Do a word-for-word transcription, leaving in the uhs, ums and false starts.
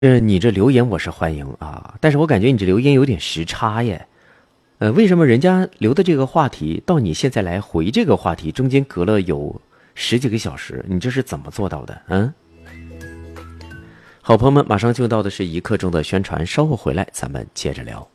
呃，你这留言我是欢迎啊，但是我感觉你这留言有点时差耶。呃，为什么人家留的这个话题到你现在来回这个话题，中间隔了有十几个小时，你这是怎么做到的？嗯，好朋友们，马上就到的是一刻钟的宣传，稍后回来咱们接着聊。